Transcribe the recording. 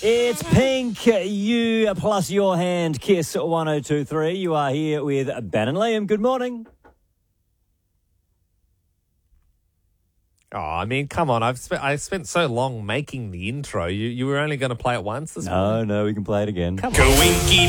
It's Pink, you plus your hand, Kiss 1023. You are here with Ben and Liam. Good morning. Oh, I mean, come on. I spent so long making the intro. You were only going to play it once this morning? No, we can play it again. Come on.